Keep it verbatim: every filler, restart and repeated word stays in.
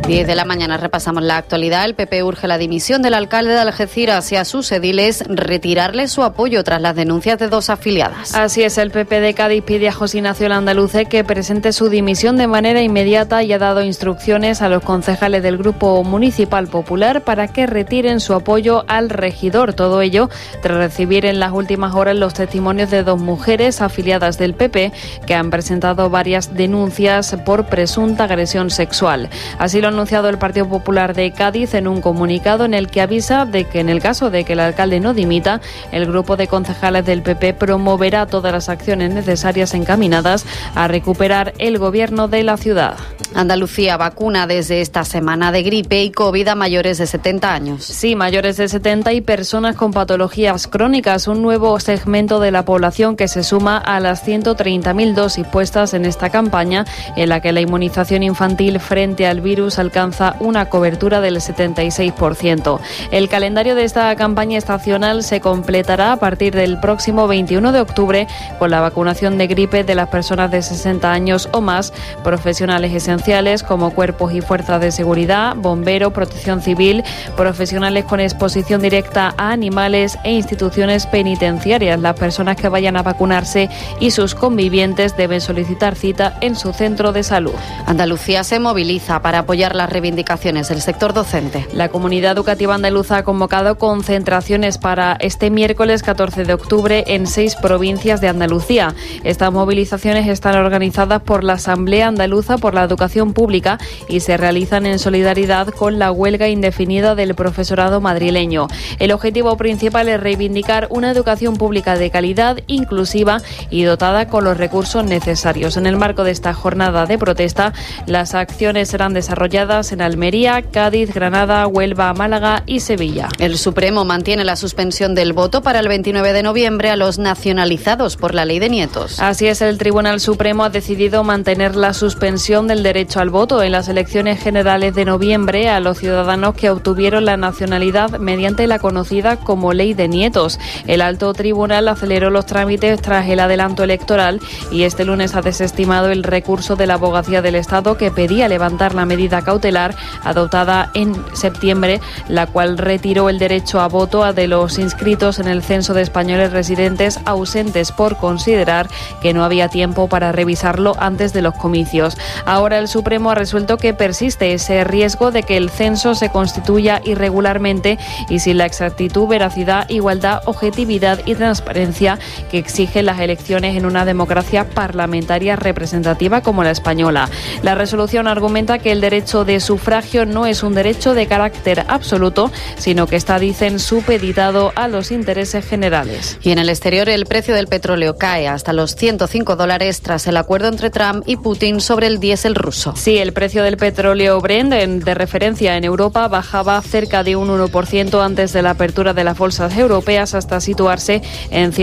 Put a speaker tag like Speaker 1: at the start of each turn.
Speaker 1: diez de la mañana repasamos la actualidad. El P P urge la dimisión del alcalde de Algeciras y a sus ediles retirarle su apoyo tras las denuncias de dos afiliadas.
Speaker 2: Así es, el P P de Cádiz pide a José Ignacio Landaluce que presente su dimisión de manera inmediata y ha dado instrucciones a los concejales del Grupo Municipal Popular para que retiren su apoyo al regidor. Todo ello tras recibir en las últimas horas los testimonios de dos mujeres afiliadas del P P que han presentado varias denuncias por presunta agresión sexual. Así lo ha anunciado el Partido Popular de Cádiz en un comunicado en el que avisa de que en el caso de que el alcalde no dimita, el grupo de concejales del P P promoverá todas las acciones necesarias encaminadas a recuperar el gobierno de la ciudad.
Speaker 1: Andalucía vacuna desde esta semana de gripe y COVID a mayores de setenta años.
Speaker 2: Sí, mayores de setenta y personas con patologías crónicas, un nuevo segmento de la población que se suma a las ciento treinta mil dosis puestas en esta campaña, en la que la inmunización infantil frente al virus alcanza una cobertura del setenta y seis por ciento. El calendario de esta campaña estacional se completará a partir del próximo veintiuno de octubre con la vacunación de gripe de las personas de sesenta años o más, profesionales esenciales como cuerpos y fuerzas de seguridad, bomberos, protección civil, profesionales con exposición directa a animales e instituciones penitenciarias. Las personas que vayan a vacunarse y sus convivientes deben solicitar cita en su centro de salud.
Speaker 1: Andalucía se moviliza para apoyar las reivindicaciones del sector docente.
Speaker 2: La comunidad educativa andaluza ha convocado concentraciones para este miércoles catorce de octubre en seis provincias de Andalucía. Estas movilizaciones están organizadas por la Asamblea Andaluza por la Educación Pública y se realizan en solidaridad con la huelga indefinida del profesorado madrileño. El objetivo principal es reivindicar una educación pública de calidad, inclusiva y dotada con los recursos necesarios. En el marco de esta jornada de protesta, las acciones serán desarrolladas en Almería, Cádiz, Granada, Huelva, Málaga y Sevilla.
Speaker 1: El Supremo mantiene la suspensión del voto para el veintinueve de noviembre a los nacionalizados por la ley de nietos.
Speaker 2: Así es, el Tribunal Supremo ha decidido mantener la suspensión del derecho al voto en las elecciones generales de noviembre a los ciudadanos que obtuvieron la nacionalidad mediante la conocida como ley de nietos. El alto tribunal aceleró los trámites tras el adelanto electoral y este lunes ha desestimado el recurso de la Abogacía del Estado que pedía levantar la medida cautelar adoptada en septiembre, la cual retiró el derecho a voto a de los inscritos en el censo de españoles residentes ausentes por considerar que no había tiempo para revisarlo antes de los comicios. Ahora el Supremo ha resuelto que persiste ese riesgo de que el censo se constituya irregularmente y sin la exactitud, veracidad, igualdad, objetividad y transparencia que exigen las elecciones en una democracia parlamentaria representativa como la española. La resolución argumenta que el derecho de sufragio no es un derecho de carácter absoluto, sino que está, dicen, supeditado a los intereses generales.
Speaker 1: Y en el exterior, el precio del petróleo cae hasta los ciento cinco dólares tras el acuerdo entre Trump y Putin sobre el diésel ruso.
Speaker 2: Sí, el precio del petróleo Brent de referencia en Europa bajaba cerca de un uno por ciento antes de la apertura de las bolsas europeas hasta situarse en